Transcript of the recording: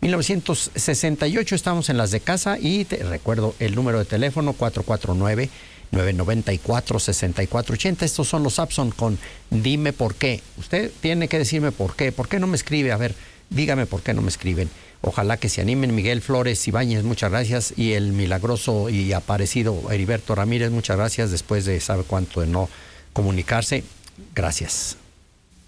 1968. Estamos en las de casa y te recuerdo el número de teléfono 449-994-6480. Estos son los Abson con Dime por qué. Usted tiene que decirme por qué. ¿Por qué no me escribe? A ver, dígame por qué no me escriben. Ojalá que se animen. Miguel Flores Ibáñez, muchas gracias. Y el milagroso y aparecido Heriberto Ramírez, muchas gracias. Después de sabe cuánto de no comunicarse. Gracias.